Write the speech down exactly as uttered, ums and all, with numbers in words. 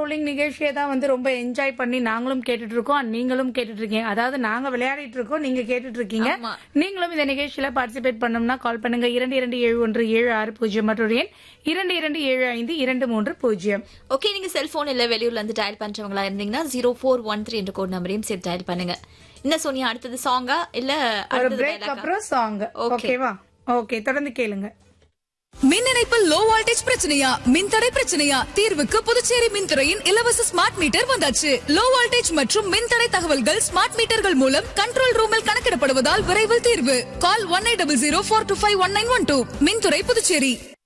Bowling நிகழ்ச்சியை தான் வந்து ரொம்ப என்ஜாய் பண்ணி நாங்களும் கேட்டுட்டு இருக்கோம், நீங்களும் கேட்டுட்டு இருக்கீங்க. அதாவது நாங்க விளையாடிட்டு இருக்கோம், நீங்க கேட்டுட்டு இருக்கீங்க. ஆமா. நீங்களும் இந்த நிகழ்ச்சியில பார்ட்டிசிபேட் பண்ணணும்னா கால் பண்ணுங்க இரண்டு இரண்டு ஏழு ஒன்று ஏழு ஆறு பூஜ்ஜியம் மற்றும் எண் இரண்டு இரண்டு ஏழு ஐந்து இரண்டு மூன்று பூஜ்ஜியம். ஓகே, நீங்க செல்போன் இல்ல வெளியூர்ல இருந்து டயல் பண்றவங்களா இருந்தீங்கன்னா ஜீரோ ஃபோர் ஒன் த்ரீ என்ற கோட் நம்பரையும் சேர்த்து டயல் பண்ணுங்க. என்ன சோனியா, அடுத்தது சாங்கா இல்ல ஒரு அடுத்தது பிரேக் dialogue-ஆ? அப்புறம் சாங். Okay. ஓகேவா? ஓகே, தொடர்ந்து கேளுங்க. மின் இணைப்பில் லோ வோல்டேஜ் பிரச்சனையா, மின்தடை பிரச்சனையா? தீர்வுக்கு புதுச்சேரி மின்துறையின் இலவச ஸ்மார்ட் மீட்டர் வந்தாச்சு. லோ வோல்டேஜ் மற்றும் மின்தடை தகவல்கள் ஸ்மார்ட் மீட்டர்கள் மூலம் கண்ட்ரோல் ரூமில் கணக்கிடப்படுவதால் விரைவில் தீர்வு. கால் one eight double zero four two five one nine one two. மின்துறை புதுச்சேரி.